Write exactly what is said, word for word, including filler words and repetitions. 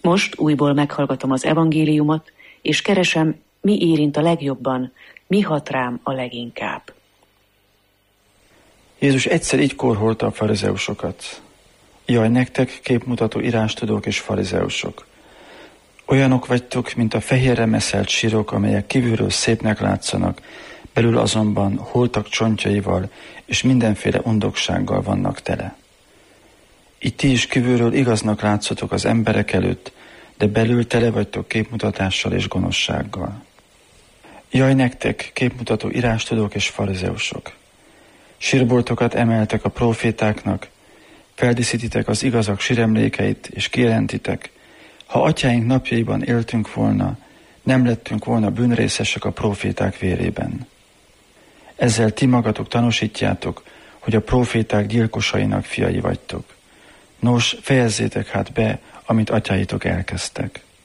Most újból meghallgatom az evangéliumot, és keresem, mi érint a legjobban, mi hat rám a leginkább. Jézus egyszer így korholta a farizeusokat. Jaj, nektek képmutató írástudók és farizeusok! Olyanok vagytok, mint a fehérre meszelt sírok, amelyek kívülről szépnek látszanak, belül azonban holtak csontjaival és mindenféle undoksággal vannak tele. Így ti is kívülről igaznak látszotok az emberek előtt, de belül tele vagytok képmutatással és gonoszsággal. Jaj, nektek képmutató írástudók és farizeusok! Sírboltokat emeltek a prófétáknak, feldíszítitek az igazak síremlékeit, és kijelentitek, ha atyáink napjaiban éltünk volna, nem lettünk volna bűnrészesek a próféták vérében. Ezzel ti magatok tanúsítjátok, hogy a próféták gyilkosainak fiai vagytok. Nos, fejezzétek hát be, amit atyáitok elkezdtek.